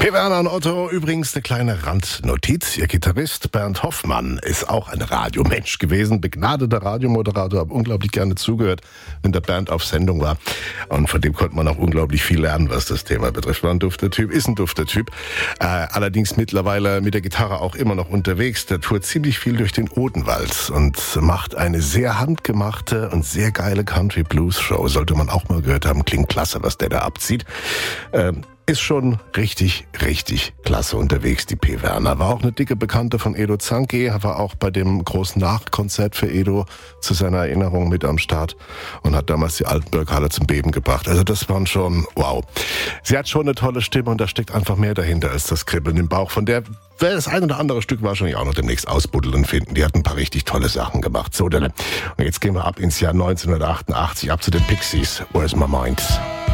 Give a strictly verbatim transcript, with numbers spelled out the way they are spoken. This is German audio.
P. Werner und Otto, übrigens eine kleine Randnotiz. Ihr Gitarrist Bernd Hoffmann ist auch ein Radiomensch gewesen, begnadeter Radiomoderator, habe unglaublich gerne zugehört, wenn der Bernd auf Sendung war. Und von dem konnte man auch unglaublich viel lernen, was das Thema betrifft. War ein dufter Typ, ist ein dufter Typ. Äh, allerdings mittlerweile mit der Gitarre auch immer noch unterwegs. Der tourt ziemlich viel durch den Odenwald und macht eine sehr handgemachte und sehr geile Country-Blues-Show. Sollte man auch mal gehört haben, klingt klasse, was der da abzieht. Ähm, Ist schon richtig, richtig klasse unterwegs, die P. Werner. War auch eine dicke Bekannte von Edo Zanke, war auch bei dem großen Nachkonzert für Edo zu seiner Erinnerung mit am Start und hat damals die Altenburg-Halle zum Beben gebracht. Also das waren schon, wow. Sie hat schon eine tolle Stimme und da steckt einfach mehr dahinter als das Kribbeln im Bauch. Von der das ein oder andere Stück wahrscheinlich auch noch demnächst ausbuddeln finden. Die hat ein paar richtig tolle Sachen gemacht. So, und jetzt gehen wir ab ins Jahr neunzehnhundertachtundachtzig, ab zu den Pixies. Where's My Mind?